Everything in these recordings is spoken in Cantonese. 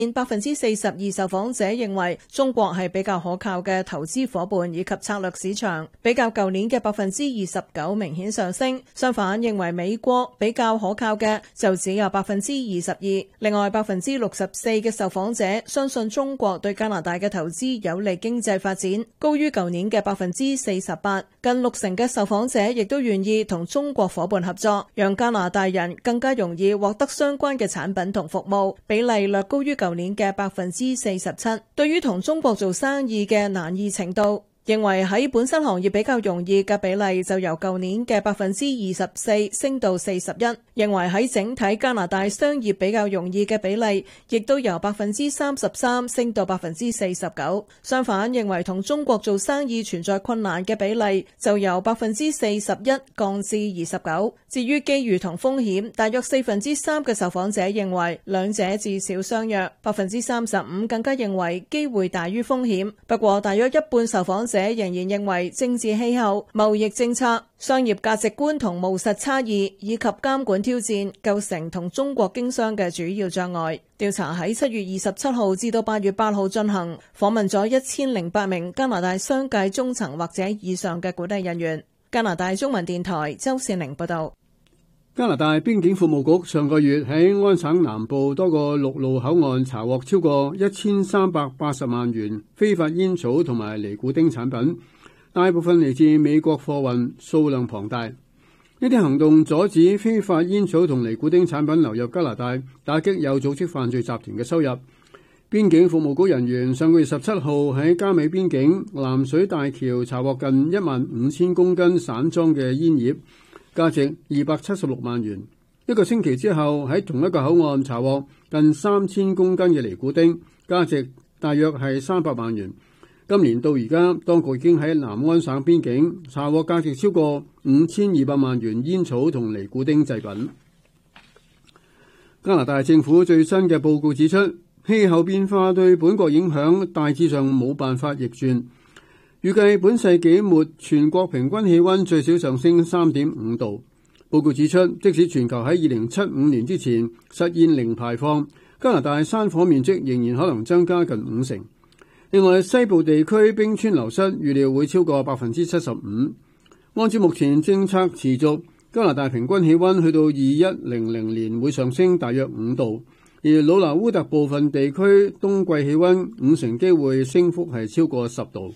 42%受訪者認為中國係比較可靠嘅投資夥伴以及策略市場，比較舊年嘅29%明顯上升。相反，認為美國比較可靠嘅就只有22%。另外，64%嘅受訪者相信中國對加拿大嘅投資有利經濟發展，高於舊年嘅48%。近60%嘅受訪者亦都願意同中國夥伴合作，讓加拿大人更加容易獲得相關嘅產品同服務，比例略高於舊年嘅47%。對於同中國做生意嘅難易程度，認為喺本身行業比較容易嘅比例就由舊年嘅24%升到41%。認為喺整體加拿大商業比較容易嘅比例，亦都由33%升到49%。相反，認為同中國做生意存在困難嘅比例就由41%降至29%。至於機遇同風險，大約3%嘅受訪者認為兩者至少相若，35%更加認為機會大於風險。不過，大約一半受訪者仍然認為政治氣候、貿易政策、商業價值觀同務實差異以及監管挑戰構成同中國經商嘅主要障礙。調查喺7月27號至到8月8號進行，訪問咗1008名加拿大商界中層或者以上嘅管理人員。加拿大中文電台周善玲報道。 加拿大邊境服務局上個月喺安省南部多個陸路口岸查獲超過1380萬元非法煙草同埋尼古丁產品，大部分嚟自美國貨運，數量龐大。呢啲行動阻止非法煙草同尼古丁產品流入加拿大，打擊有組織犯罪集團嘅收入。邊境服務局人員上個月17號喺加美邊境藍水大橋查獲近15000公斤散裝嘅煙葉，價值276萬元。一個星期之後，喺同一個口岸查獲近3000公斤嘅尼古丁，價值大約係300萬元。今年到而家，當局已經喺南安省邊境查獲價值超過5200萬元煙草同尼古丁製品。加拿大政府最新嘅報告指出，氣候變化對本國影響大致上冇辦法逆轉。預計本世紀末全國平均氣溫最少上升3.5度。報告指出，即使全球喺2075年之前實現零排放，加拿大山火面積仍然可能增加近50%。另外，西部地區冰川流失預料會超過75%。按照目前政策持續，加拿大平均氣溫去到2100年會上升大約5度，而魯拿烏特部分地區冬季氣溫50%機會升幅係超過10度。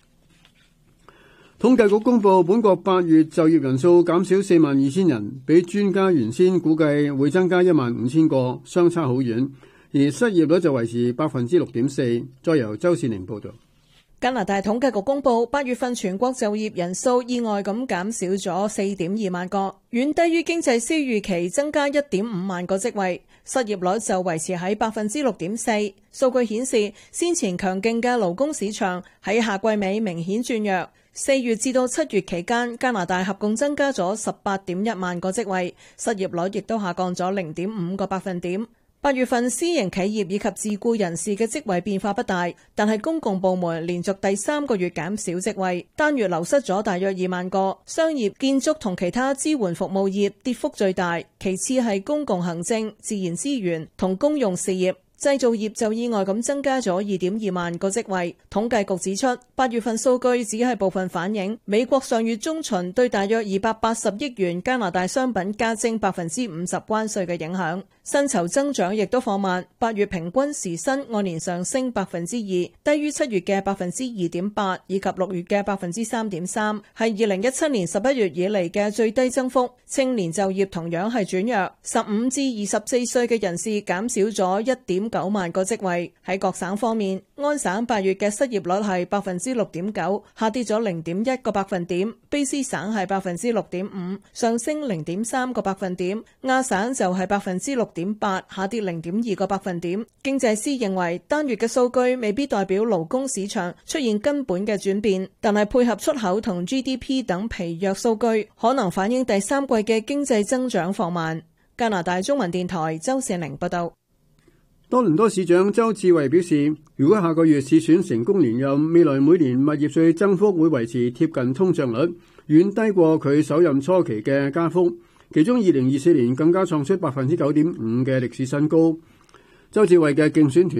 統計局公布，本國8月就業人數減少42000人，比專家原先估計會增加15000個，相差好遠。而失業率就維持6.4%。再由周善玲報道。 加拿大統計局公布，8月份全國就業人數意外咁減少咗4.2萬個，遠低於經濟師預期增加1.5萬個職位。失業率就維持喺6.4%。數據顯示，先前強勁嘅勞工市場喺夏季尾明顯轉弱。4月至到7月期間，加拿大合共增加咗18.1萬個職位，失業率亦都下降咗0.5個百分點。8月份私營企業以及自僱人士嘅職位變化不大，但係公共部門連續第3個月減少職位，單月流失咗大約2萬個。商業、建築同其他支援服務業跌幅最大，其次係公共行政、自然資源同公用事業。製造業就意外咁增加咗2.2萬個職位。統計局指出，8月份數據只係部分反映美國上月中旬對大約280億元加拿大商品加徵50%關稅嘅影響。薪酬增長亦都放慢，8月平均時薪按年上升2%，低於7月嘅2.8%以及6月嘅3.3%，係2017年11月以嚟嘅最低增幅。青年就業同樣係轉弱，15至24歲嘅人士減少咗1.9萬個職位。喺各省方面，安省8月嘅失業率係6.9%，下跌咗0.1個百分點；卑詩省係6.5%，上升0.3個百分點；亞省就係6.8%，下跌0.2個百分點。經濟師認為，單月嘅數據未必代表勞工市場出現根本嘅轉變，但係配合出口同 GDP 等疲弱數據，可能反映第3季嘅經濟增長放慢。加拿大中文電台周善玲報道。 多倫多市長周志偉表示，如果下個月市選成功連任，未來每年物業稅增幅會維持貼近通脹率，遠低過佢首任初期嘅加幅，其中2024年更加創出9.5%嘅歷史新高。 周志偉嘅競選團